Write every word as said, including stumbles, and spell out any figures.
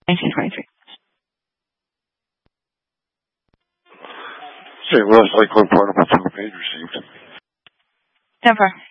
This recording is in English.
nineteen twenty-three. Saint Louis Lakeland Portable two paid received. Denver.